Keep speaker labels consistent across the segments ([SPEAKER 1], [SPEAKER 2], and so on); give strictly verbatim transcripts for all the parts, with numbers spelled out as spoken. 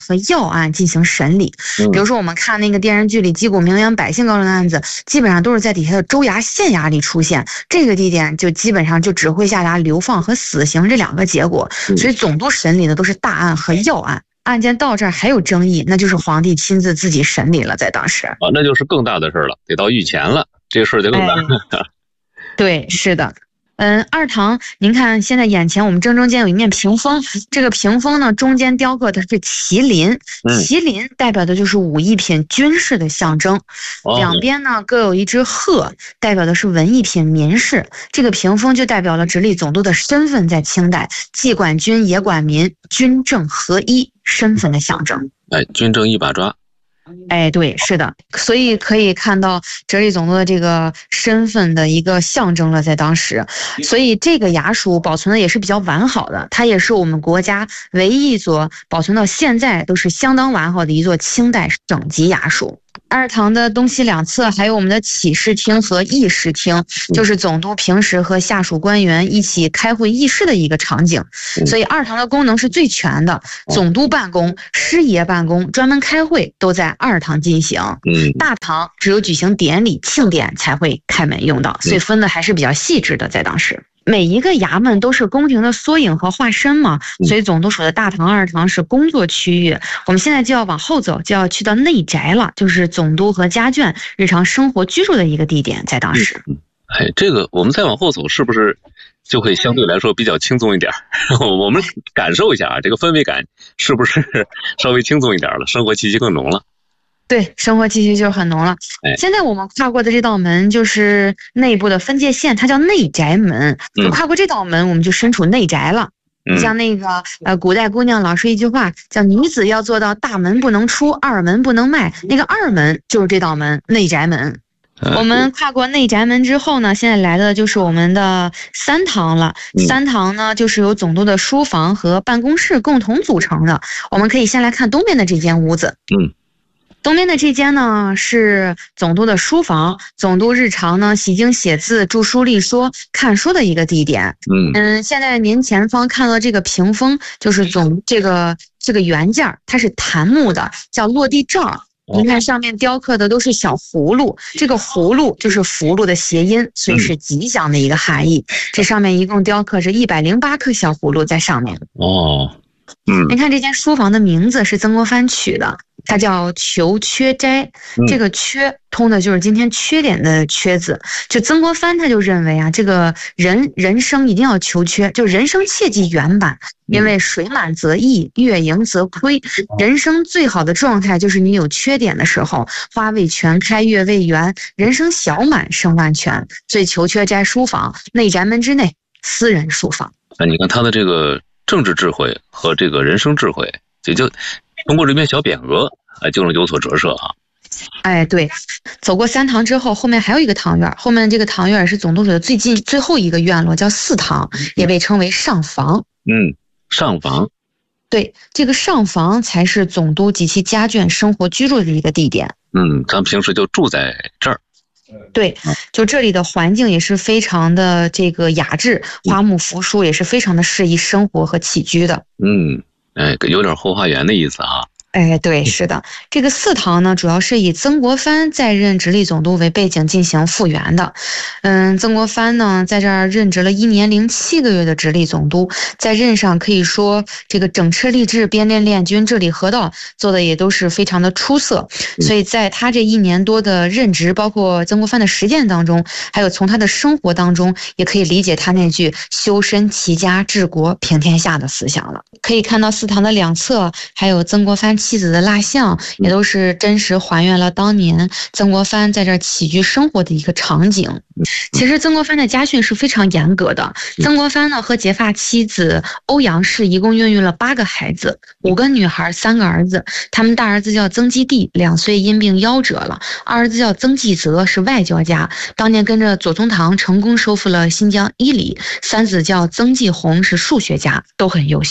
[SPEAKER 1] 和要案进行审理。比如说我们看那个电视剧里击鼓鸣冤百姓高人的案子，基本上都是在底下的州衙县衙里出现，这个地点就基本上就只会下达流放和死刑这两个结果。所以总督审理的都是大案和要案，案件到这儿还有争议，那就是皇帝亲自自己审理了，在当时
[SPEAKER 2] 啊，那就是更大的事了，得到御前了，这事儿就更大。
[SPEAKER 1] 哎、对，是的。嗯，二堂，您看现在眼前我们正中间有一面屏风，这个屏风呢中间雕刻的是麒麟，麒麟代表的就是武艺品、军事的象征，
[SPEAKER 2] 哦、
[SPEAKER 1] 两边呢各有一只鹤，代表的是文艺品、民事。这个屏风就代表了直隶总督的身份，在清代既管军也管民，军政合一，身份的象征。
[SPEAKER 2] 哎，军政一把抓。
[SPEAKER 1] 哎，对，是的，所以可以看到直隶总督的这个身份的一个象征了，在当时，所以这个衙署保存的也是比较完好的，它也是我们国家唯一一座保存到现在都是相当完好的一座清代省级衙署。二堂的东西两侧还有我们的起事厅和议事厅，就是总督平时和下属官员一起开会议事的一个场景。所以二堂的功能是最全的，总督办公、师爷办公、专门开会都在二堂进行。大堂只有举行典礼庆典才会开门用到，所以分的还是比较细致的，在当时。每一个衙门都是宫廷的缩影和化身嘛，所以总督署的大堂、二堂是工作区域。我们现在就要往后走，就要去到内宅了，就是总督和家眷日常生活居住的一个地点，在当时。
[SPEAKER 2] 哎，这个我们再往后走，是不是就会相对来说比较轻松一点？我们感受一下啊，这个氛围感是不是稍微轻松一点了，生活气息更浓了？
[SPEAKER 1] 对，生活气息就很浓了。现在我们跨过的这道门就是内部的分界线，它叫内宅门。嗯、跨过这道门，我们就身处内宅了。嗯、像那个呃，古代姑娘老说一句话，叫女子要做到大门不能出，二门不能迈。那个二门就是这道门，内宅门。我们跨过内宅门之后呢，现在来的就是我们的三堂了。三堂呢，就是由总督的书房和办公室共同组成的。我们可以先来看东边的这间屋子。嗯。东边的这间呢是总督的书房，总督日常呢习经写字、著书立说、看书的一个地点。嗯嗯，现在您前方看到这个屏风，就是总这个这个原件，它是檀木的，叫落地罩。您看上面雕刻的都是小葫芦，这个葫芦就是福禄的谐音，所以是吉祥的一个含义。这上面一共雕刻着一百零八颗小葫芦在上面。哦，嗯，您看这间书房的名字是曾国藩取的。它叫求缺斋，这个缺通的就是今天缺点的缺字。就曾国藩他就认为啊，这个人人生一定要求缺，就人生切忌圆满，因为水满则溢，月盈则亏。人生最好的状态就是你有缺点的时候，花未全开，月未圆，人生小满胜万全。所以求缺斋书房，内宅门之内，私人书房。
[SPEAKER 2] 那你看他的这个政治智慧和这个人生智慧，也就通过这边小匾额，哎，就能有所折射啊。
[SPEAKER 1] 哎，对，走过三堂之后，后面还有一个堂院，后面这个堂院是总督署的最近最后一个院落，叫四堂，也被称为上房。
[SPEAKER 2] 嗯，上房。
[SPEAKER 1] 对，这个上房才是总督及其家眷生活居住的一个地点。
[SPEAKER 2] 嗯，咱们平时就住在这儿。
[SPEAKER 1] 对，就这里的环境也是非常的这个雅致，花木扶疏，也是非常的适宜生活和起居的。
[SPEAKER 2] 嗯。哎，有点后花园的意思啊。
[SPEAKER 1] 哎，对，是的，这个四堂呢，主要是以曾国藩在任直隶总督为背景进行复原的。嗯，曾国藩呢，在这儿任职了一年零七个月的直隶总督，在任上可以说这个整饬吏治、编练练军、治理河道做的也都是非常的出色。所以在他这一年多的任职，包括曾国藩的实践当中，还有从他的生活当中，也可以理解他那句修身齐家治国平天下的思想了。可以看到四堂的两侧还有曾国藩妻子的蜡像，也都是真实还原了当年曾国藩在这儿起居生活的一个场景。其实曾国藩的家训是非常严格的。曾国藩呢和结发妻子欧阳氏一共孕育了八个孩子，五个女孩，三个儿子。他们大儿子叫曾纪地，两岁因病夭折了；二儿子叫曾纪泽，是外交家，当年跟着左宗棠成功收复了新疆伊犁；三子叫曾纪红，是数学家，都很优秀。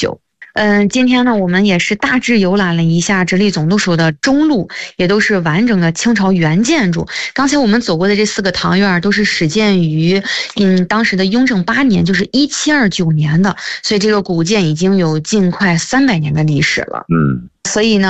[SPEAKER 1] 嗯，今天呢，我们也是大致游览了一下直隶总督署的中路，也都是完整的清朝原建筑。刚才我们走过的这四个堂院都是始建于嗯当时的雍正八年，就是一七二九年的，所以这个古建已经有近快三百年的历史了。
[SPEAKER 2] 嗯，
[SPEAKER 1] 所以呢。